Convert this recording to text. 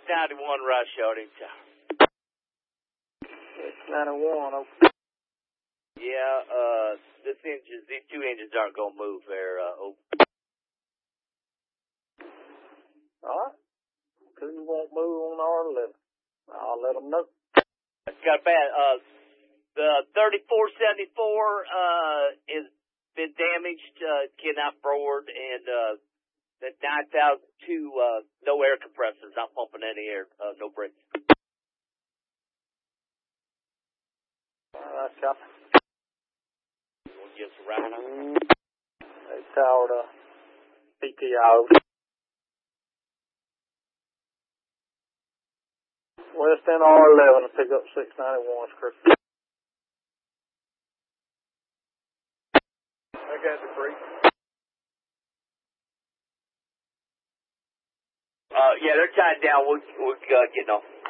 691 rush outing tower. 691, okay. Yeah, these two engines aren't going to move there. Alright. Two won't move on R11. I'll let them know. It's got bad. The 3474 has been damaged, cannot forward, and the 9002 no air compressors, not pumping any air, no brakes. Alright, copy. We'll give us a round. They towered PTO. West End R11 to pick up 691's crew. I got the break. Yeah, they're tied down. We're getting off.